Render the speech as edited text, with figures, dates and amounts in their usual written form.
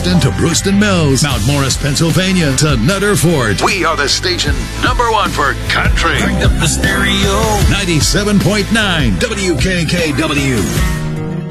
Kingston to Brewston Mills, Mount Morris, Pennsylvania to Nutter Fort. We are the station #1 for country. Crank up the stereo. 97.9 WKKW.